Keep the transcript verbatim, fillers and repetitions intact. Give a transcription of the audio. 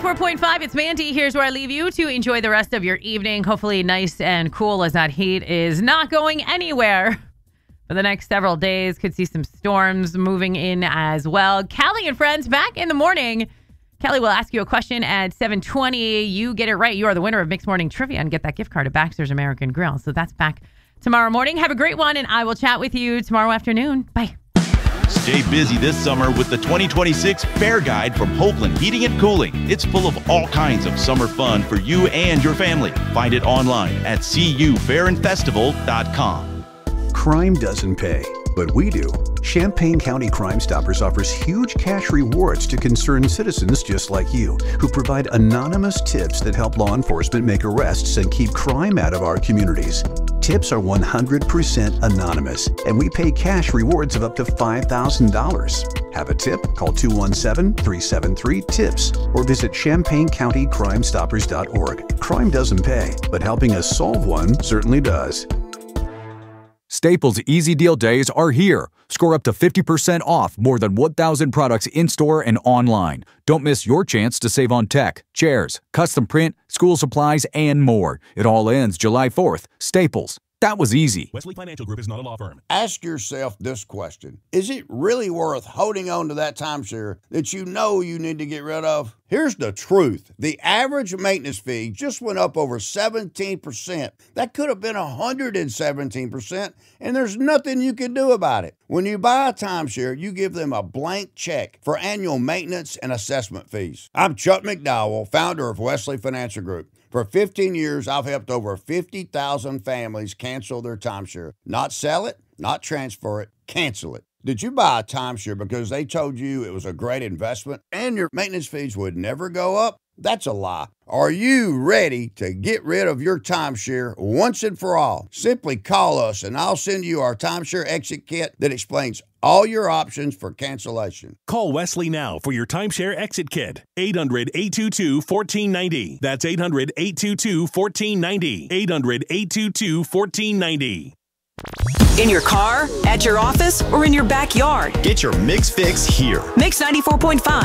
ninety-four point five, it's Mandy. Here's where I leave you to enjoy the rest of your evening. Hopefully nice and cool, as that heat is not going anywhere for the next several days. Could see some storms moving in as well. Callie and friends back in the morning. Kelly will ask you a question at seven twenty. You get it right, you are the winner of Mixed Morning Trivia and get that gift card at Baxter's American Grill. So that's back tomorrow morning. Have a great one, and I will chat with you tomorrow afternoon. Bye. Stay busy this summer with the twenty twenty-six Fair Guide from Hoagland Heating and Cooling. It's full of all kinds of summer fun for you and your family. Find it online at c u fair and festival dot com. Crime doesn't pay, but we do. Champaign County Crime Stoppers offers huge cash rewards to concerned citizens just like you, who provide anonymous tips that help law enforcement make arrests and keep crime out of our communities. Tips are one hundred percent anonymous, and we pay cash rewards of up to five thousand dollars. Have a tip? Call two one seven, three seven three, TIPS or visit champaign county crime stoppers dot org. Crime doesn't pay, but helping us solve one certainly does. Staples Easy Deal Days are here. Score up to fifty percent off more than one thousand products in-store and online. Don't miss your chance to save on tech, chairs, custom print, school supplies, and more. It all ends July fourth. Staples. That was easy. Wesley Financial Group is not a law firm. Ask yourself this question. Is it really worth holding on to that timeshare that you know you need to get rid of? Here's the truth. The average maintenance fee just went up over seventeen percent. That could have been one hundred seventeen percent, and there's nothing you can do about it. When you buy a timeshare, you give them a blank check for annual maintenance and assessment fees. I'm Chuck McDowell, founder of Wesley Financial Group. For fifteen years, I've helped over fifty thousand families cancel their timeshare. Not sell it, not transfer it, cancel it. Did you buy a timeshare because they told you it was a great investment and your maintenance fees would never go up? That's a lie. Are you ready to get rid of your timeshare once and for all? Simply call us and I'll send you our timeshare exit kit that explains all your options for cancellation. Call Wesley now for your timeshare exit kit. eight hundred, eight two two, one four nine zero. That's eight hundred, eight two two, one four nine zero. eight hundred, eight two two, one four nine zero. In your car, at your office, or in your backyard. Get your Mix Fix here. Mix ninety-four point five.